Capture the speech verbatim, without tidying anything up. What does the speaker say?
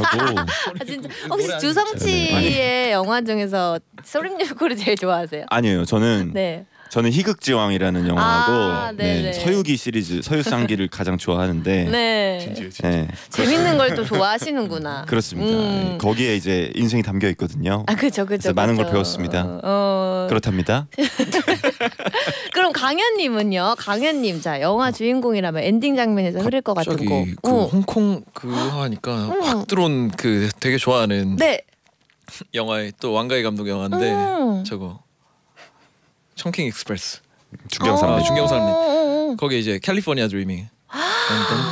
아, 진짜 혹시 주성치의 네. 영화 중에서 소림역구를 제일 좋아하세요? 아니에요. 저는 네. 저는 희극지왕이라는 영화하고 아, 네, 네네. 서유기 시리즈 서유쌍기를 가장 좋아하는데 네. 진지해 진짜. 네, 재밌는 걸 또 좋아하시는구나. 그렇습니다. 음. 거기에 이제 인생이 담겨 있거든요. 아 그죠 그죠. 그래서 많은 걸 그죠. 배웠습니다. 어. 그렇답니다. 그럼 강현님은요? 강현님 자 영화 주인공이라면 엔딩 장면에서 흐를 것 같은 곡. 갑자기 그 어. 홍콩 그 하니까 음. 확 들어온 그 되게 좋아하는 네. 영화에 또 왕가희 감독 영화인데 음. 저거 청킹 익스프레스. 중경산 아, 매직. 중경산 어, 어, 어. 거기 이제 캘리포니아 드리밍.